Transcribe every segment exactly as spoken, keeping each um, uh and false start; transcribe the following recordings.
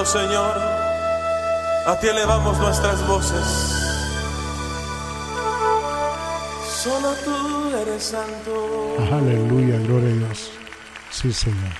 santo, Señor. A ti elevamos nuestras voces. Solo tú eres santo. Aleluya, gloria a Dios. Sí, Señor.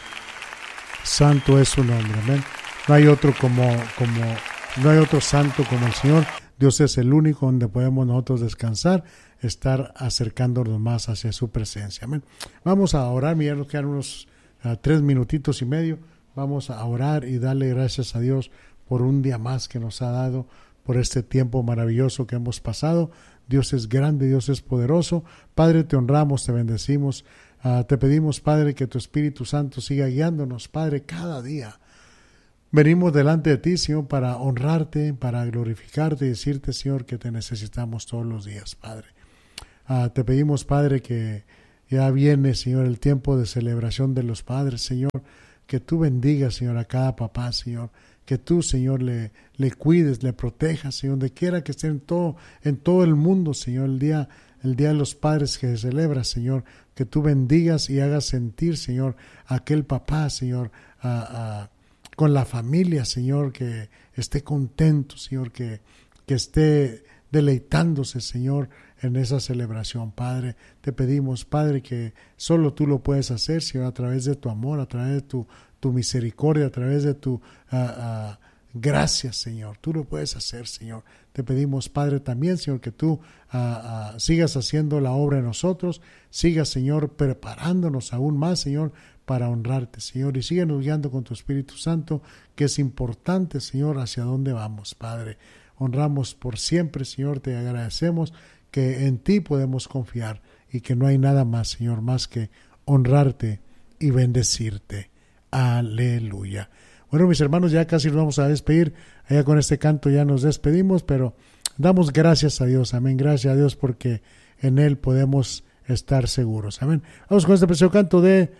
Santo es su nombre, amén. No hay otro como, como, no hay otro santo como el Señor. Dios es el único donde podemos nosotros descansar, estar acercándonos más hacia su presencia, amén. Vamos a orar, mira, nos quedan unos uh, tres minutitos y medio. Vamos a orar y darle gracias a Dios por un día más que nos ha dado, por este tiempo maravilloso que hemos pasado. Dios es grande, Dios es poderoso. Padre, te honramos, te bendecimos. Uh, te pedimos, Padre, que tu Espíritu Santo siga guiándonos, Padre, cada día. Venimos delante de ti, Señor, para honrarte, para glorificarte y decirte, Señor, que te necesitamos todos los días, Padre. Uh, te pedimos, Padre, que ya viene, Señor, el tiempo de celebración de los padres, Señor, que tú bendigas, Señor, a cada papá, Señor, que tú, Señor, le, le cuides, le protejas, Señor, donde quiera que esté en todo, en todo el mundo, Señor, el día, el día de los padres que se celebra, Señor, que tú bendigas y hagas sentir, Señor, a aquel papá, Señor, a, a con la familia, Señor, que esté contento, Señor, que, que esté deleitándose, Señor, en esa celebración, Padre. Te pedimos, Padre, que solo tú lo puedes hacer, Señor, a través de tu amor, a través de tu, tu misericordia, a través de tu uh, uh, gracia, Señor. Tú lo puedes hacer, Señor. Te pedimos, Padre, también, Señor, que tú uh, uh, sigas haciendo la obra en nosotros, sigas, Señor, preparándonos aún más, Señor, para honrarte, Señor, y síguenos guiando con tu Espíritu Santo, que es importante, Señor, hacia dónde vamos, Padre. Honramos por siempre, Señor, te agradecemos que en ti podemos confiar y que no hay nada más, Señor, más que honrarte y bendecirte. Aleluya. Bueno, mis hermanos, ya casi nos vamos a despedir. Allá con este canto ya nos despedimos, pero damos gracias a Dios, amén, gracias a Dios porque en Él podemos estar seguros, amén. Vamos con este precioso canto de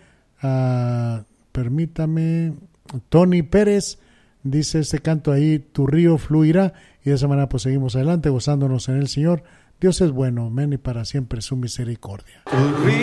Uh, permítame, Tony Pérez, dice este canto ahí, tu río fluirá, y de esa manera pues seguimos adelante gozándonos en el Señor. Dios es bueno, amén, y para siempre su misericordia. Tu río